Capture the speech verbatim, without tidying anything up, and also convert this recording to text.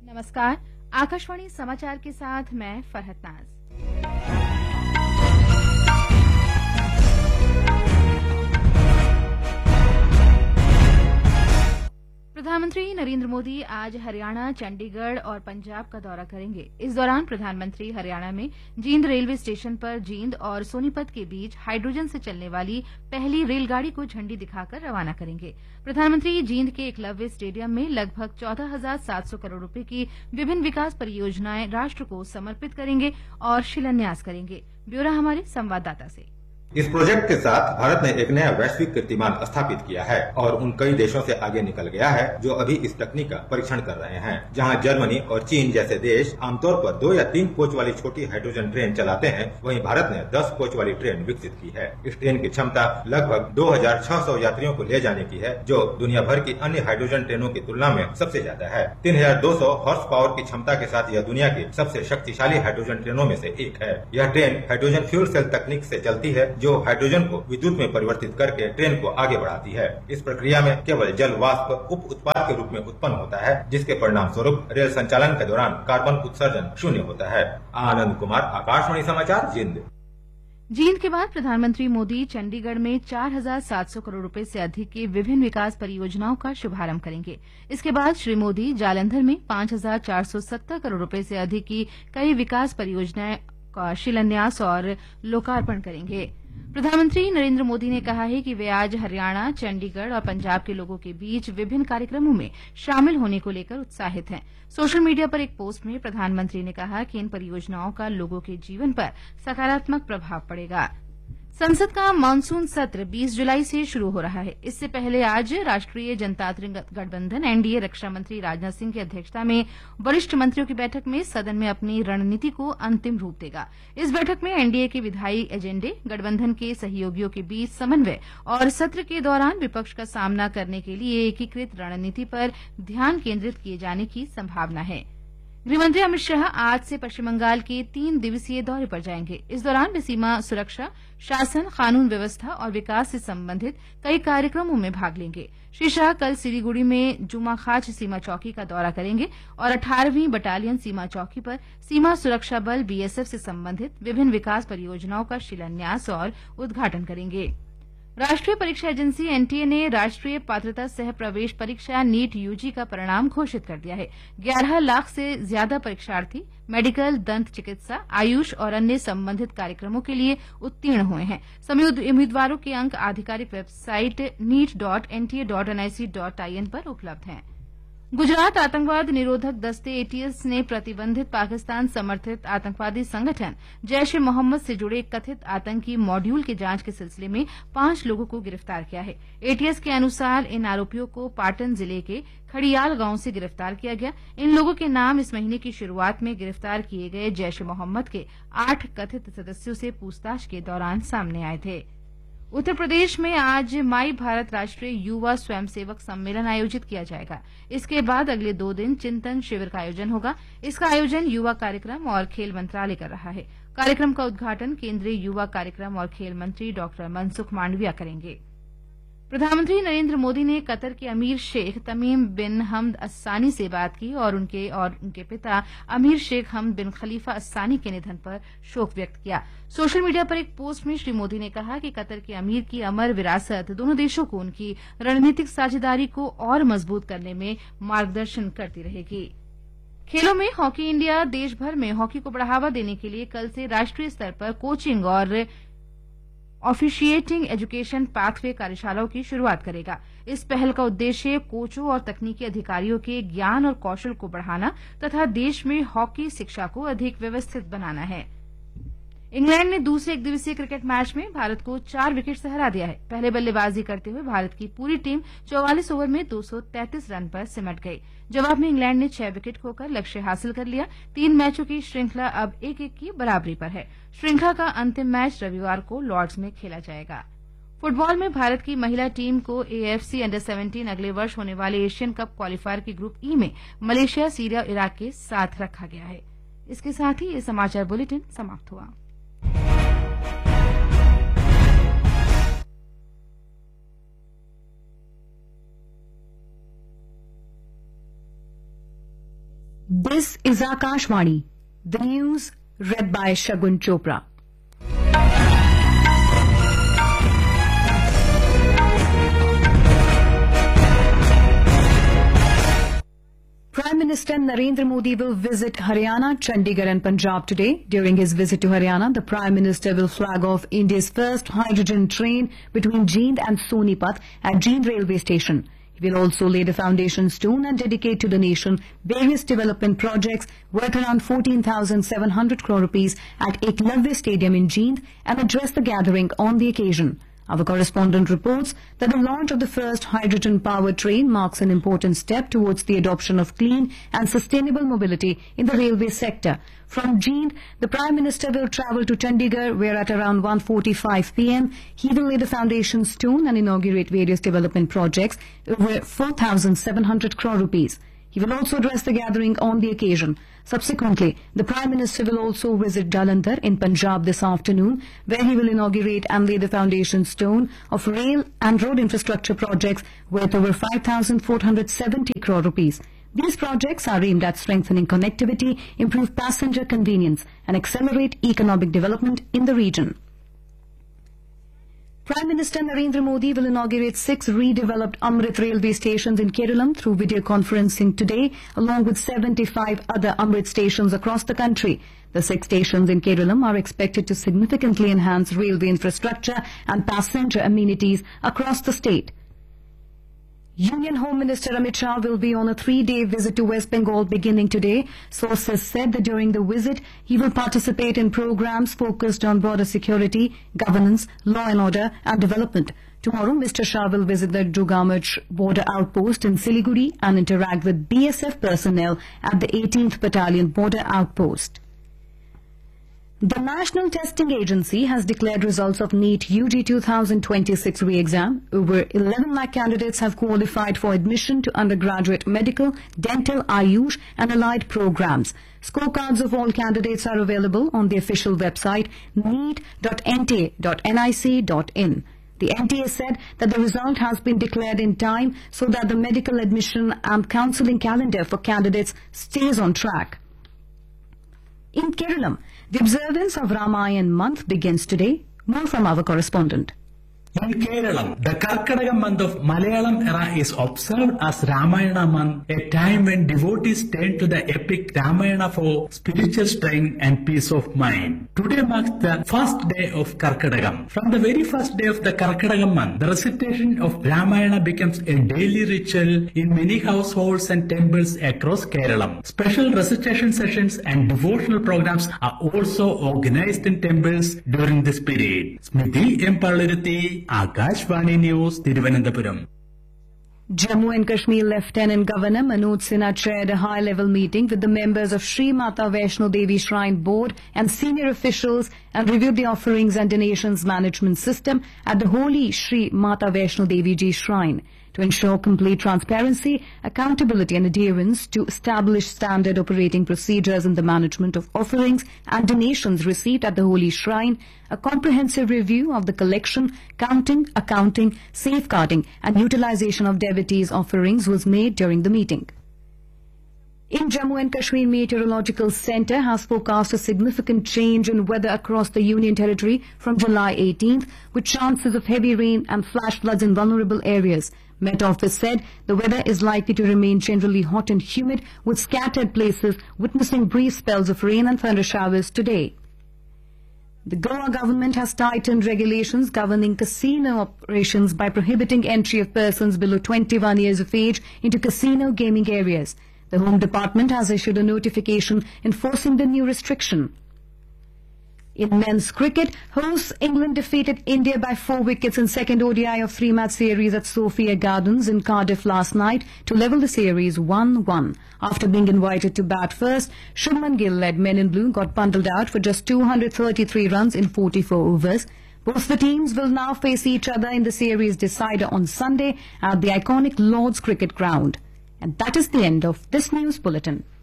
नमस्कार, आकाशवाणी समाचार के साथ मैं फरहत नाज। प्रधानमंत्री नरेंद्र मोदी आज हरियाणा, चंडीगढ़ और पंजाब का दौरा करेंगे। इस दौरान प्रधानमंत्री हरियाणा में जींद रेलवे स्टेशन पर जींद और सोनीपत के बीच हाइड्रोजन से चलने वाली पहली रेलगाड़ी को झंडी दिखाकर रवाना करेंगे। प्रधानमंत्री जींद के एकलव्य स्टेडियम में लगभग चौदह हजार सात सौ करोड़ रुपए की विभिन्न विकास परियोजनाएं राष्ट्र को समर्पित करेंगे और शिलान्यास करेंगे। ब्यौरा हमारे संवाददाता से। इस प्रोजेक्ट के साथ भारत ने एक नया वैश्विक कीर्तिमान स्थापित किया है और उन कई देशों से आगे निकल गया है जो अभी इस तकनीक का परीक्षण कर रहे हैं। जहां जर्मनी और चीन जैसे देश आमतौर पर दो या तीन कोच वाली छोटी हाइड्रोजन ट्रेन चलाते हैं, वहीं भारत ने दस कोच वाली ट्रेन विकसित की है। इस ट्रेन की क्षमता लगभग दो हजार छह सौ यात्रियों को ले जाने की है, जो दुनिया भर की अन्य हाइड्रोजन ट्रेनों की तुलना में सबसे ज्यादा है। तीन हजार दो सौ हॉर्स पावर की क्षमता के साथ यह दुनिया की सबसे शक्तिशाली हाइड्रोजन ट्रेनों में से एक है। यह ट्रेन हाइड्रोजन फ्यूल सेल तकनीक से चलती है, जो हाइड्रोजन को विद्युत में परिवर्तित करके ट्रेन को आगे बढ़ाती है। इस प्रक्रिया में केवल जल वाष्प उप उत्पाद के रूप में उत्पन्न होता है, जिसके परिणाम स्वरूप रेल संचालन के दौरान कार्बन उत्सर्जन शून्य होता है। आनंद कुमार, आकाशवाणी समाचार, जींद। जींद के बाद प्रधानमंत्री मोदी चंडीगढ़ में चार हजार सात सौ करोड़ रुपए से अधिक की विभिन्न विकास परियोजनाओं का शुभारंभ करेंगे। इसके बाद श्री मोदी जालंधर में पांच हजार चार सौ सत्तर करोड़ रुपए से अधिक की कई विकास परियोजनाएं का शिलान्यास और लोकार्पण करेंगे। प्रधानमंत्री नरेंद्र मोदी ने कहा है कि वे आज हरियाणा, चंडीगढ़ और पंजाब के लोगों के बीच विभिन्न कार्यक्रमों में शामिल होने को लेकर उत्साहित हैं। सोशल मीडिया पर एक पोस्ट में प्रधानमंत्री ने कहा कि इन परियोजनाओं का लोगों के जीवन पर सकारात्मक प्रभाव पड़ेगा। संसद का मानसून सत्र बीस जुलाई से शुरू हो रहा है। इससे पहले आज राष्ट्रीय जनतांत्रिक गठबंधन एनडीए रक्षा मंत्री राजनाथ सिंह की अध्यक्षता में वरिष्ठ मंत्रियों की बैठक में सदन में अपनी रणनीति को अंतिम रूप देगा। इस बैठक में एनडीए के विधायी एजेंडे, गठबंधन के सहयोगियों के बीच समन्वय और सत्र के दौरान विपक्ष का सामना करने के लिए एकीकृत रणनीति पर ध्यान केंद्रित किए जाने की संभावना है। गृहमंत्री अमित शाह आज से पश्चिम बंगाल के तीन दिवसीय दौरे पर जाएंगे। इस दौरान वे सीमा सुरक्षा, शासन, कानून व्यवस्था और विकास से संबंधित कई कार्यक्रमों में भाग लेंगे। श्री शाह कल सिलीगुड़ी में जुमाखाच सीमा चौकी का दौरा करेंगे और अठारहवीं बटालियन सीमा चौकी पर सीमा सुरक्षा बल बीएसएफ से संबंधित विभिन्न विकास परियोजनाओं का शिलान्यास और उद्घाटन करेंगे। राष्ट्रीय परीक्षा एजेंसी एनटीए ने राष्ट्रीय पात्रता सह प्रवेश परीक्षा नीट यूजी का परिणाम घोषित कर दिया है। ग्यारह लाख से ज्यादा परीक्षार्थी मेडिकल, दंत चिकित्सा, आयुष और अन्य संबंधित कार्यक्रमों के लिए उत्तीर्ण हुए हैं। सभी उम्मीदवारों के अंक आधिकारिक website NEET dot NTA dot NIC dot IN पर उपलब्ध हैं। गुजरात आतंकवाद निरोधक दस्ते एटीएस ने प्रतिबंधित पाकिस्तान समर्थित आतंकवादी संगठन जैश ए मोहम्मद से जुड़े कथित आतंकी मॉड्यूल की जांच के सिलसिले में पांच लोगों को गिरफ्तार किया है। एटीएस के अनुसार इन आरोपियों को पाटन जिले के खड़ियाल गांव से गिरफ्तार किया गया। इन लोगों के नाम इस महीने की शुरुआत में गिरफ्तार किए गए जैश ए मोहम्मद के आठ कथित सदस्यों से पूछताछ के दौरान सामने आए थे। उत्तर प्रदेश में आज माई भारत राष्ट्रीय युवा स्वयंसेवक सम्मेलन आयोजित किया जाएगा। इसके बाद अगले दो दिन चिंतन शिविर का आयोजन होगा। इसका आयोजन युवा कार्यक्रम और खेल मंत्रालय कर रहा है। कार्यक्रम का उद्घाटन केंद्रीय युवा कार्यक्रम और खेल मंत्री डॉक्टर मनसुख मांडविया करेंगे। प्रधानमंत्री नरेंद्र मोदी ने कतर के अमीर शेख तमीम बिन हमद अस्सानी से बात की और उनके और उनके पिता अमीर शेख हमद बिन खलीफा अस्सानी के निधन पर शोक व्यक्त किया। सोशल मीडिया पर एक पोस्ट में श्री मोदी ने कहा कि कतर के अमीर की अमर विरासत दोनों देशों को उनकी रणनीतिक साझेदारी को और मजबूत करने में मार्गदर्शन करती रहेगी। खेलों में हॉकी इंडिया देश भर में हॉकी को बढ़ावा देने के लिए कल से राष्ट्रीय स्तर पर कोचिंग और ऑफिशिएटिंग एजुकेशन पाथवे कार्यशालाओं की शुरुआत करेगा। इस पहल का उद्देश्य कोचों और तकनीकी अधिकारियों के ज्ञान और कौशल को बढ़ाना तथा देश में हॉकी शिक्षा को अधिक व्यवस्थित बनाना है। इंग्लैंड ने दूसरे एक दिवसीय क्रिकेट मैच में भारत को चार विकेट से हरा दिया है। पहले बल्लेबाजी करते हुए भारत की पूरी टीम चौवालीस ओवर में दो सौ तैंतीस रन पर सिमट गई। जवाब में इंग्लैंड ने छह विकेट खोकर लक्ष्य हासिल कर लिया। तीन मैचों की श्रृंखला अब एक एक की बराबरी पर है। श्रृंखला का अंतिम मैच रविवार को लॉर्ड्स में खेला जाएगा। फुटबॉल में भारत की महिला टीम को एएफसी अंडर सत्रह अगले वर्ष होने वाले एशियन कप क्वालिफायर के ग्रुप ई में मलेशिया, सीरिया और इराक के साथ रखा गया है। इसके साथ ही ये समाचार बुलेटिन समाप्त हुआ। This is Akashvani, the news read by Shagun Chopra. Prime Minister Narendra Modi will visit Haryana, Chandigarh and Punjab today. During his visit to Haryana, the Prime Minister will flag off India's first hydrogen train between Jind and Sonipat at Jind railway station. He will also lay the foundation stone and dedicate to the nation various development projects worth around fourteen thousand seven hundred crore rupees at Eklavya Stadium in Jind and address the gathering on the occasion. Our correspondent reports that the launch of the first hydrogen-powered train marks an important step towards the adoption of clean and sustainable mobility in the railway sector. From Jind, the Prime Minister will travel to Chandigarh, where at around one forty-five p m he will lay the foundation stone and inaugurate various development projects worth four thousand seven hundred crore rupees. He will also address the gathering on the occasion. Subsequently, the Prime Minister will also visit Jalandhar in Punjab this afternoon, where he will inaugurate and lay the foundation stone of rail and road infrastructure projects worth over five thousand four hundred seventy crore rupees. These projects are aimed at strengthening connectivity, improve passenger convenience and accelerate economic development in the region. Prime Minister Narendra Modi will inaugurate six redeveloped Amrit railway stations in Kerala through video conferencing today, along with seventy-five other Amrit stations across the country. The six stations in Kerala are expected to significantly enhance railway infrastructure and passenger amenities across the state. Union Home Minister Amit Shah will be on a three-day visit to West Bengal beginning today. Sources said that during the visit, he will participate in programs focused on border security, governance, law and order and development. Tomorrow, Mister Shah will visit the Dugamach border outpost in Siliguri and interact with B S F personnel at the eighteenth Battalion border outpost. The National Testing Agency has declared results of NEET U G two thousand twenty-six re-exam. Over eleven lakh candidates have qualified for admission to undergraduate medical, dental, Ayush and allied programs. Scorecards of all candidates are available on the official website neet dot n t a dot n i c dot in. The N T A said that the result has been declared in time so that the medical admission and counselling calendar for candidates stays on track. In Kerala, the observance of Ramayan month begins today. More from our correspondent. In Kerala, the Karkadaka month of Malayalam era is observed as Ramayana month, a time when devotees turn to the epic Ramayana for spiritual strength and peace of mind. Today marks the first day of Karkadakam. From the very first day of the Karkadaka month, the recitation of Ramayana becomes a daily ritual in many households and temples across Kerala. Special recitation sessions and devotional programs are also organized in temples during this period. Smriti Empalliruthi, Akashvani News, Thiruvananthapuram. Jammu and Kashmir Lieutenant Governor Manoj Sinha chaired a high-level meeting with the members of Sri Mata Vaishno Devi Shrine Board and senior officials and reviewed the offerings and donations management system at the holy Sri Mata Vaishno Devi Ji Shrine. To ensure complete transparency, accountability and adherence to established standard operating procedures in the management of offerings and donations received at the holy shrine, a comprehensive review of the collection, counting, accounting, safeguarding and utilization of devotees' offerings was made during the meeting. In Jammu and Kashmir Meteorological Centre has forecast a significant change in weather across the Union Territory from July eighteenth, with chances of heavy rain and flash floods in vulnerable areas. Met Office said the weather is likely to remain generally hot and humid, with scattered places witnessing brief spells of rain and thunder showers today. The Goa government has tightened regulations governing casino operations by prohibiting entry of persons below twenty-one years of age into casino gaming areas. The Home Department has issued a notification enforcing the new restriction. In men's cricket, hosts England defeated India by four wickets in second O D I of three-match series at Sophia Gardens in Cardiff last night to level the series one one. After being invited to bat first, Shubman Gill-led Men in Blue got bundled out for just two hundred thirty-three runs in forty-four overs. Both the teams will now face each other in the series decider on Sunday at the iconic Lord's Cricket Ground. And that is the end of this news bulletin.